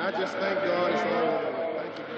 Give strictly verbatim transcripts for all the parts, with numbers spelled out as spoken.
I just thank God it's all over. Thank you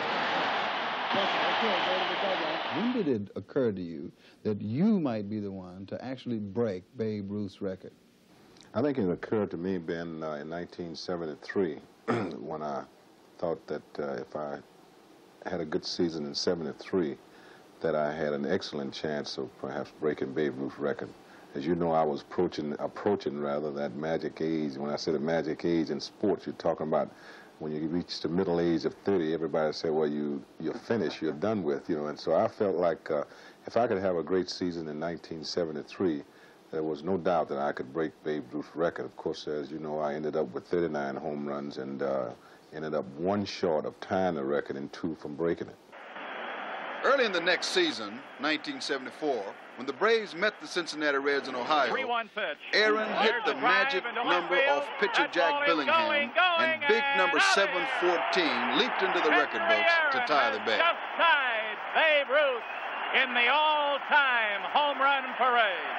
very much. When did it occur to you that you might be the one to actually break Babe Ruth's record? I think it occurred to me, Ben, uh, in nineteen seventy-three, when I thought that uh, if I had a good season in seventy-three, that I had an excellent chance of perhaps breaking Babe Ruth's record. As you know, I was approaching, approaching rather, that magic age. When I say the magic age in sports, you're talking about when you reach the middle age of thirty, everybody say, well, you, you're finished, you're done with, you know. And so I felt like uh, if I could have a great season in nineteen seventy-three, there was no doubt that I could break Babe Ruth's record. Of course, as you know, I ended up with thirty-nine home runs and uh, ended up one short of tying the record and two from breaking it. Early in the next season, nineteen seventy-four, when the Braves met the Cincinnati Reds in Ohio, three one pitch. Aaron hit the magic number off pitcher Jack Billingham, going, going, and big number and seven fourteen leaped into the record books to tie the bet. Just tied Babe Ruth in the all-time home run parade.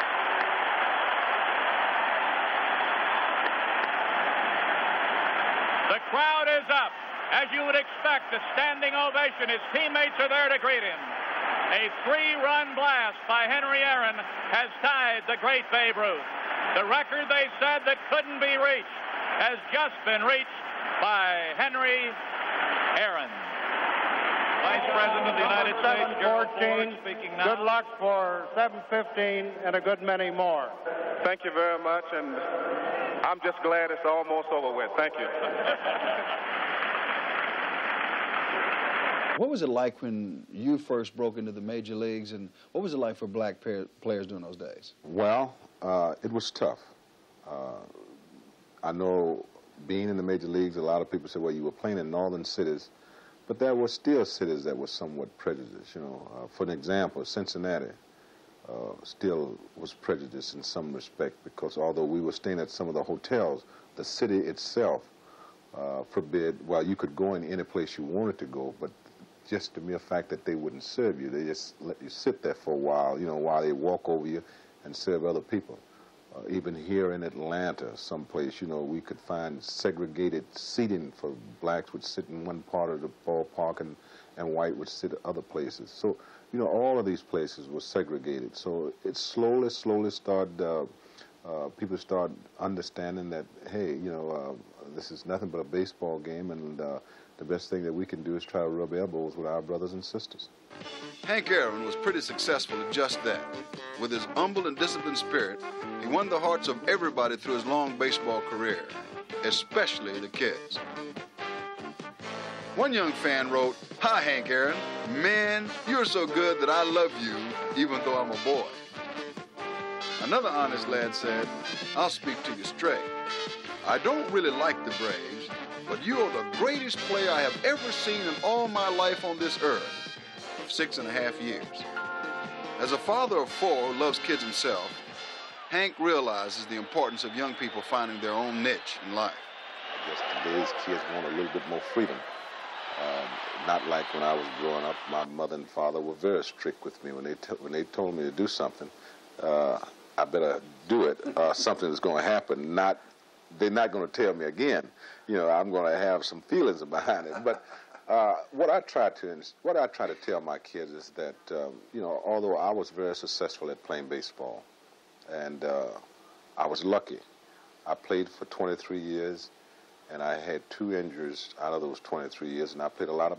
The crowd is up. As you would expect, a standing ovation. His teammates are there to greet him. A three-run blast by Henry Aaron has tied the great Babe Ruth. The record they said that couldn't be reached has just been reached by Henry Aaron. Vice President of the United States, Gerald Ford, speaking now. Good luck for seven fifteen and a good many more. Thank you very much, and I'm just glad it's almost over with. Thank you. What was it like when you first broke into the major leagues, and what was it like for black players during those days? Well, uh, it was tough. Uh, I know being in the major leagues, a lot of people say, well, you were playing in northern cities, but there were still cities that were somewhat prejudiced. You know, uh, for an example, Cincinnati uh, still was prejudiced in some respect because although we were staying at some of the hotels, the city itself uh, forbid, well, you could go in any place you wanted to go, but just the mere fact that they wouldn't serve you. They just let you sit there for a while, you know, while they walk over you and serve other people. Uh, even here in Atlanta, someplace, you know, we could find segregated seating for blacks would sit in one part of the ballpark and, and white would sit at other places. So, you know, all of these places were segregated. So it slowly, slowly started, uh, uh, people started understanding that, hey, you know, uh, this is nothing but a baseball game, and uh, the best thing that we can do is try to rub elbows with our brothers and sisters. Hank Aaron was pretty successful at just that. With his humble and disciplined spirit, he won the hearts of everybody through his long baseball career, especially the kids. One young fan wrote, "Hi, Hank Aaron. Man, you're so good that I love you, even though I'm a boy." Another honest lad said, "I'll speak to you straight. I don't really like the Braves, but you are the greatest player I have ever seen in all my life on this earth of six and a half years." As a father of four who loves kids himself, Hank realizes the importance of young people finding their own niche in life. I guess today's kids want a little bit more freedom. Um, not like when I was growing up. My mother and father were very strict with me. When they, t when they told me to do something, uh, I better do it, or something is going to happen. Not They're not going to tell me again. You know, I'm going to have some feelings behind it. But uh, what I try to what I try to tell my kids is that um, you know, although I was very successful at playing baseball, and uh, I was lucky. I played for twenty-three years, and I had two injuries out of those twenty-three years, and I played a lot of